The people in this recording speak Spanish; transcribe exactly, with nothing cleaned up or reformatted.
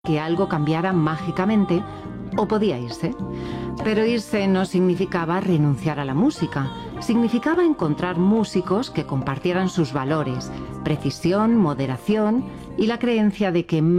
que algo cambiara mágicamente o podía irse. Pero irse no significaba renunciar a la música, significaba encontrar músicos que compartieran sus valores, precisión, moderación y la creencia de que